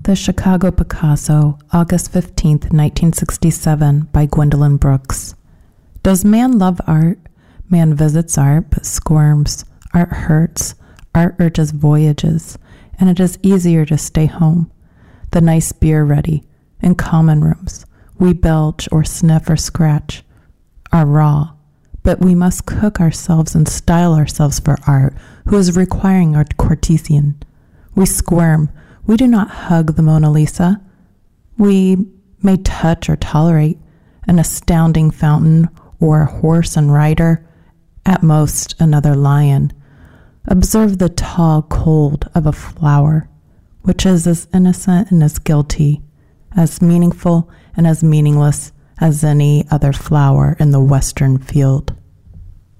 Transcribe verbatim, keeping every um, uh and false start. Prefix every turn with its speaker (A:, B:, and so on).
A: The Chicago Picasso, August fifteenth, nineteen sixty-seven, by Gwendolyn Brooks. Does man love art? Man visits art, but squirms. Art hurts. Art urges voyages, and it is easier to stay home. The nice beer ready. In common rooms, we belch or sniff or scratch. Are raw. But we must cook ourselves and style ourselves for art, who is requiring our courtesan. We squirm. We do not hug the Mona Lisa. We may touch or tolerate an astounding fountain or a horse and rider, at most another lion. Observe the tall cold of a flower, which is as innocent and as guilty, as meaningful and as meaningless as any other flower in the western field.